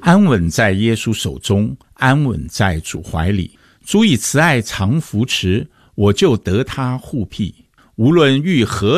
安稳在耶稣手中，安稳在主怀里。主以慈爱常扶持，我就得他护庇。无论遇何